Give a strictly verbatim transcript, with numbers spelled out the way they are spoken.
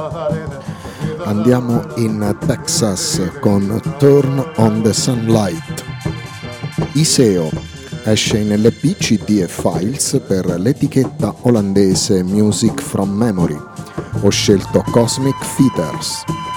Andiamo in Texas con Turn on the Sunlight. Iseo esce in L P, C D e files per l'etichetta olandese Music from Memory. Ho scelto Cosmic Feeders.